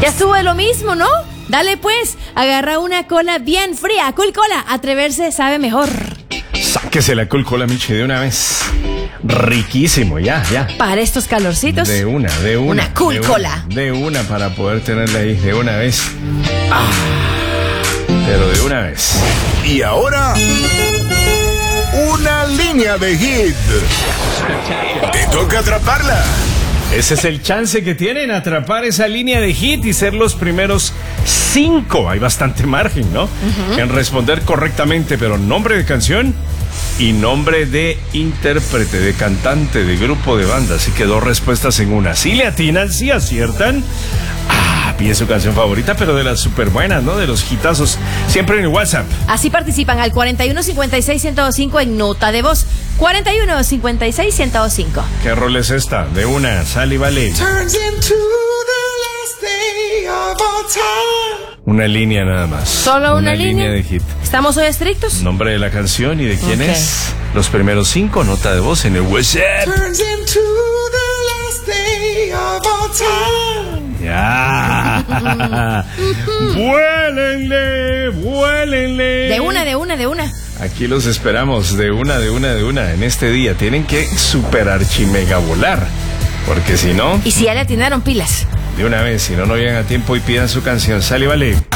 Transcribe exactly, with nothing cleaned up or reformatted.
Ya estuvo de lo mismo, ¿no? Dale pues, agarra una cola bien fría. Cool Cola, atreverse sabe mejor. Sáquese la Cool Cola, Michi, de una vez. Riquísimo, ya, ya. Para estos calorcitos. De una, de una. Una Cool de una, Cola. De una para poder tenerla ahí, de una vez. Ah, pero de una vez. Y ahora, una línea de hit. Te toca atraparla. Ese es el chance que tienen, atrapar esa línea de hit y ser los primeros cinco. Hay bastante margen, ¿no? Uh-huh. En responder correctamente, pero nombre de canción y nombre de intérprete, de cantante, de grupo, de banda. Así que dos respuestas en una. Si le atinan, si aciertan, ah, pide su canción favorita, pero de las súper buenas, ¿no? De los hitazos. Siempre en el WhatsApp. Así participan al cuarenta y uno cincuenta y seis ciento cinco en nota de voz. cuarenta y uno cincuenta y seis ciento cinco. ¿Qué rol es esta? De una, sal y vale. Una línea nada más. ¿Solo una, una línea? línea de hit. ¿Estamos hoy estrictos? Nombre de la canción y de quién okay. es. Los primeros cinco, nota de voz en el WhatsApp. Ya. Vuélenle, vuélenle. De una, de una, de una. Aquí los esperamos, de una, de una, de una. En este día tienen que super archimega volar. Porque si no... Y si ya le atinaron pilas. De una vez, si no, no llegan a tiempo y pidan su canción. Sale, vale.